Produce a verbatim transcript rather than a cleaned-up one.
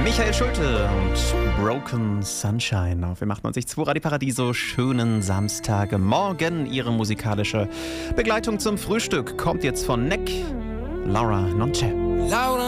Michael Schulte und Broken Sunshine auf M achtundneunzig Komma zwei Radio Paradiso. Schönen Samstagmorgen. Ihre musikalische Begleitung zum Frühstück kommt jetzt von Neck, Laura Nonce. Laura